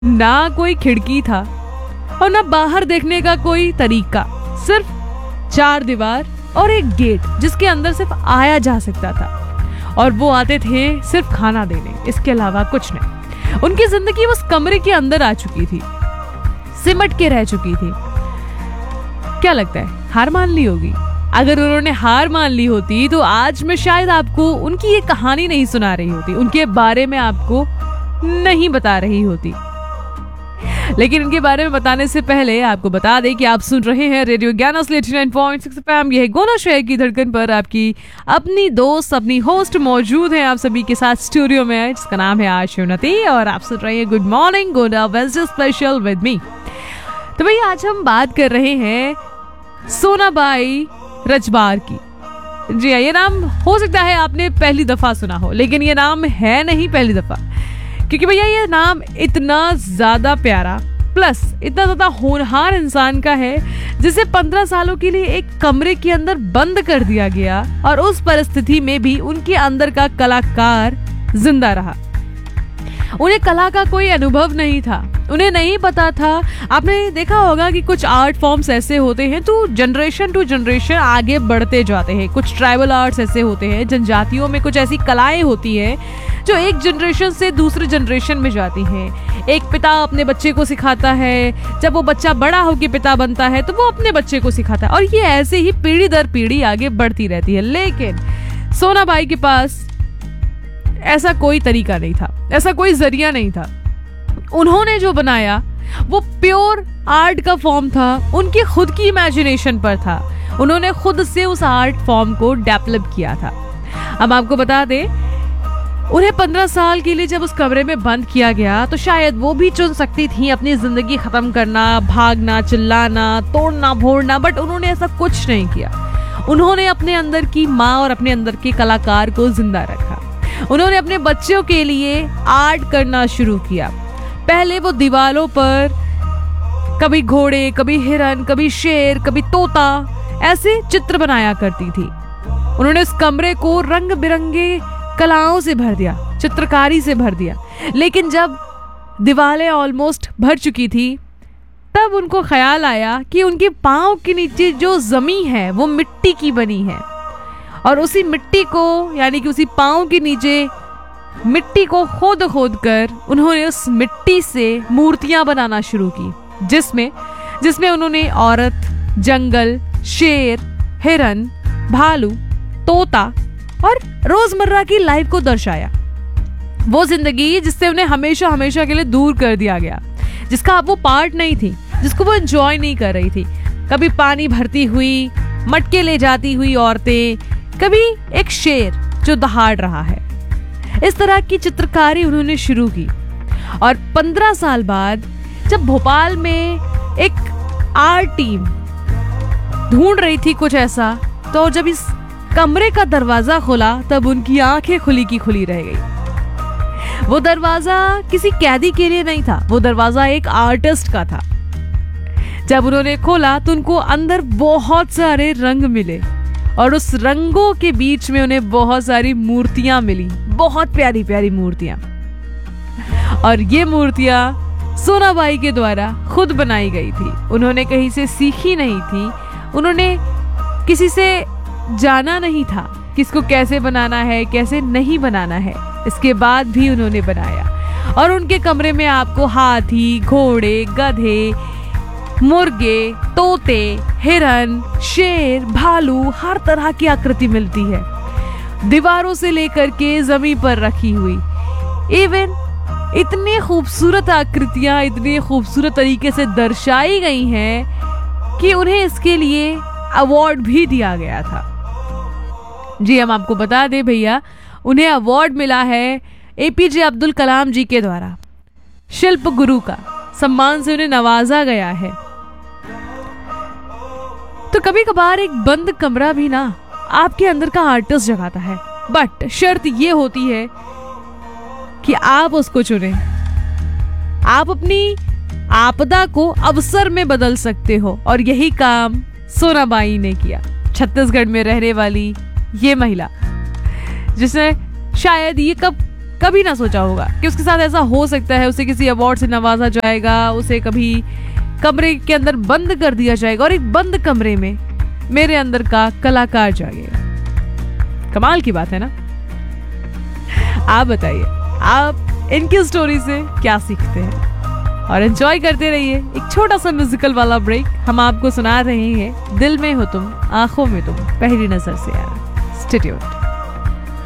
ना कोई खिड़की था और ना बाहर देखने का कोई तरीका, सिर्फ 4 दीवार और एक गेट जिसके अंदर सिर्फ आया जा सकता था, और वो आते थे सिर्फ खाना देने, इसके अलावा कुछ नहीं। उनकी जिंदगी उस कमरे के अंदर आ चुकी थी, सिमट के रह चुकी थी। क्या लगता है, हार मान ली होगी? अगर उन्होंने हार मान ली होती तो आज मैं शायद आपको उनकी ये कहानी नहीं सुना रही होती, उनके बारे में आपको नहीं बता रही होती। लेकिन इनके बारे में बताने से पहले आपको बता दें कि आप सुन रहे हैं रेडियो ज्ञान 89.6 FM। यह गोना शहर की धड़कन पर आपकी अपनी दोस्त, अपनी होस्ट मौजूद है आप सभी के साथ स्टूडियो में, जिसका नाम है आशुनती, और आप सुन रहे हैं good morning gonna Wednesday special with me. तो भाई आज हम बात कर रहे हैं सोनाबाई रजबार की। जी हाँ, ये नाम हो सकता है आपने पहली दफा सुना हो, लेकिन ये नाम है नहीं पहली दफा, क्योंकि भैया ये नाम इतना ज्यादा प्यारा प्लस इतना ज्यादा होनहार इंसान का है, जिसे 15 सालों के लिए एक कमरे के अंदर बंद कर दिया गया, और उस परिस्थिति में भी उनके अंदर का कलाकार जिंदा रहा। उन्हें कला का कोई अनुभव नहीं था, उन्हें नहीं पता था। आपने देखा होगा कि कुछ आर्ट फॉर्म्स ऐसे होते हैं तो जनरेशन टू जनरेशन आगे बढ़ते जाते हैं। कुछ ट्राइबल आर्ट्स ऐसे होते हैं, जनजातियों में कुछ ऐसी कलाएं होती हैं जो एक जनरेशन से दूसरे जनरेशन में जाती हैं। एक पिता अपने बच्चे को सिखाता है, जब वो बच्चा बड़ा होकर पिता बनता है तो वो अपने बच्चे को सिखाता है, और ये ऐसे ही पीढ़ी दर पीढ़ी आगे बढ़ती रहती है। लेकिन सोनाबाई के पास ऐसा कोई तरीका नहीं था, ऐसा कोई जरिया नहीं था। उन्होंने जो बनाया वो प्योर आर्ट का फॉर्म था, उनकी खुद की इमेजिनेशन पर था। उन्होंने खुद से उस आर्ट फॉर्म को डेवलप किया था। अब आपको बता दें, उन्हें 15 साल के लिए जब उस कमरे में बंद किया गया तो शायद वो भी चुन सकती थी अपनी जिंदगी खत्म करना, भागना, चिल्लाना, तोड़ना फोड़ना, बट उन्होंने ऐसा कुछ नहीं किया। उन्होंने अपने अंदर की माँ और अपने अंदर के कलाकार को जिंदा रखा। उन्होंने अपने बच्चों के लिए आर्ट करना शुरू किया। पहले वो दीवारों पर कभी घोड़े, कभी हिरन, कभी शेर, कभी तोता, ऐसे चित्र बनाया करती थी। उन्होंने इस कमरे को रंग बिरंगे कलाओं से भर दिया, चित्रकारी से भर दिया। लेकिन जब दीवारें ऑलमोस्ट भर चुकी थी तब उनको ख्याल आया कि उनके पाँव के नीचे जो जमीन है वो मिट्टी की बनी है, और उसी मिट्टी को, यानी कि उसी पाँव के नीचे मिट्टी को खोद खोद कर उन्होंने उस मिट्टी से मूर्तियां बनाना शुरू की, जिसमें उन्होंने औरत, जंगल, शेर, हिरन, भालू, तोता और रोजमर्रा की लाइफ को दर्शाया। वो जिंदगी जिससे उन्हें हमेशा हमेशा के लिए दूर कर दिया गया, जिसका अब वो पार्ट नहीं थी, जिसको वो एंजॉय नहीं कर रही थी। कभी पानी भरती हुई, मटके ले जाती हुई औरतें, कभी एक शेर जो दहाड़ रहा है। इस तरह की चित्रकारी उन्होंने शुरू की, और 15 साल बाद जब भोपाल में एक आर्ट टीम ढूंढ रही थी कुछ ऐसा, तो जब इस कमरे का दरवाजा खोला तब उनकी आंखें खुली की खुली रह गई। वो दरवाजा किसी कैदी के लिए नहीं था, वो दरवाजा एक आर्टिस्ट का था। जब उन्होंने खोला तो उनको अंदर बहुत सारे रंग मिले, और उस रंगों के बीच में उन्हें बहुत सारी मूर्तियां मिली, बहुत प्यारी प्यारी मूर्तियां। और ये मूर्तियां सोनाबाई के द्वारा खुद बनाई गई थी। उन्होंने कहीं से सीखी नहीं थी, उन्होंने किसी से जाना नहीं था किसको कैसे बनाना है, कैसे नहीं बनाना है। इसके बाद भी उन्होंने बनाया, और उनके कमरे में आपको हाथी, घोड़े, गधे, मुर्गे, तोते, हिरन, शेर, भालू, हर तरह की आकृति मिलती है, दीवारों से लेकर के जमीन पर रखी हुई। इवन इतनी खूबसूरत आकृतियां इतने खूबसूरत तरीके से दर्शाई गई हैं कि उन्हें इसके लिए अवार्ड भी दिया गया था। जी हम आपको बता दें भैया, उन्हें अवार्ड मिला है एपीजे अब्दुल कलाम जी के द्वारा, शिल्प गुरु का सम्मान से उन्हें नवाजा गया है। तो कभी कभार एक बंद कमरा भी ना आपके अंदर का आर्टिस्ट जगाता है, बट शर्त ये होती है कि आप उसको चुने। आप अपनी आपदा को अवसर में बदल सकते हो, और यही काम सोनाबाई ने किया। छत्तीसगढ़ में रहने वाली ये महिला, जिसने शायद ये कब कभी ना सोचा होगा कि उसके साथ ऐसा हो सकता है, उसे किसी अवार्ड से नवाजा जाएगा, उसे कभी कमरे के अंदर बंद कर दिया जाएगा और एक बंद कमरे में मेरे अंदर का कलाकार जागेगा। कमाल की बात है ना। आप बताइए, आप इनकी स्टोरी से क्या सीखते हैं? और एंजॉय करते रहिए। एक छोटा सा म्यूजिकल वाला ब्रेक हम आपको सुना रहे हैं, दिल में हो तुम आंखों में तुम, पहली नजर से यार। Stay tuned.